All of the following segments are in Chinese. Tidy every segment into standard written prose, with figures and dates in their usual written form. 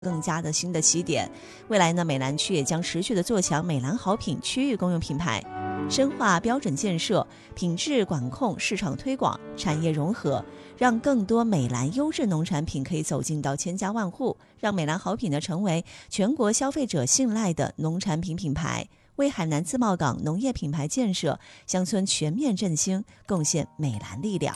更加的新的起点。未来呢，美兰区也将持续的做强美兰好品区域公用品牌，深化标准建设、品质管控、市场推广、产业融合，让更多美兰优质农产品可以走进到千家万户，让美兰好品呢成为全国消费者信赖的农产品品牌，为海南自贸港农业品牌建设、乡村全面振兴贡献美兰力量。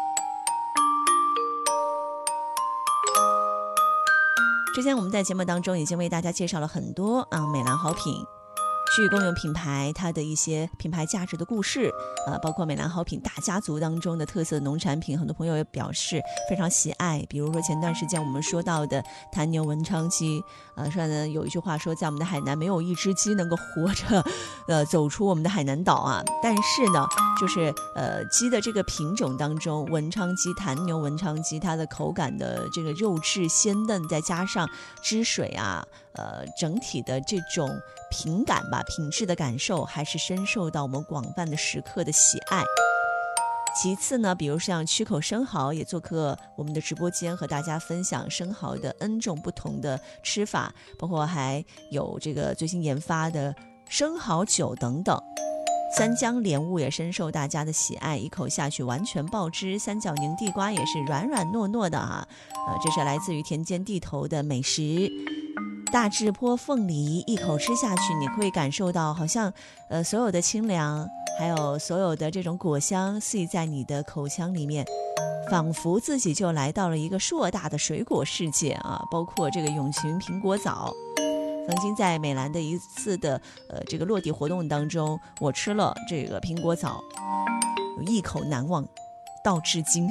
之前我们在节目当中已经为大家介绍了很多美兰好品区域公用品牌它的一些品牌价值的故事，包括美兰好品大家族当中的特色农产品，很多朋友也表示非常喜爱。比如说前段时间我们说到的坛牛文昌鸡，说呢有一句话说，在我们的海南没有一只鸡能够活着走出我们的海南岛啊。但是呢，就是鸡的这个品种当中，文昌鸡、坛牛文昌鸡，它的口感的这个肉质鲜嫩，再加上汁水啊，整体的这种品感吧，品质的感受还是深受到我们广泛的食客的喜爱。其次呢，比如像曲口生蚝也做客我们的直播间，和大家分享生蚝的 N 种不同的吃法，包括还有这个最新研发的生蚝酒等等。三江莲雾也深受大家的喜爱，一口下去完全爆汁。三角宁地瓜也是软软糯糯的啊，这是来自于田间地头的美食。大智坡凤梨一口吃下去，你会感受到好像所有的清凉，还有所有的这种果香系在你的口腔里面，仿佛自己就来到了一个硕大的水果世界啊！包括这个永群苹果枣，曾经在美兰的一次的这个落地活动当中，我吃了这个苹果枣，一口难忘到至今。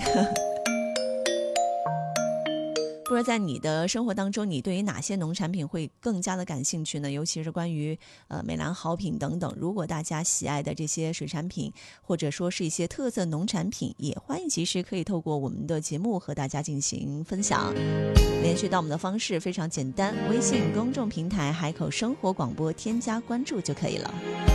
不知道在你的生活当中，你对于哪些农产品会更加的感兴趣呢？尤其是关于美兰好品等等，如果大家喜爱的这些水产品，或者说是一些特色农产品，也欢迎其实可以透过我们的节目和大家进行分享。联系到我们的方式非常简单，微信公众平台海口生活广播添加关注就可以了。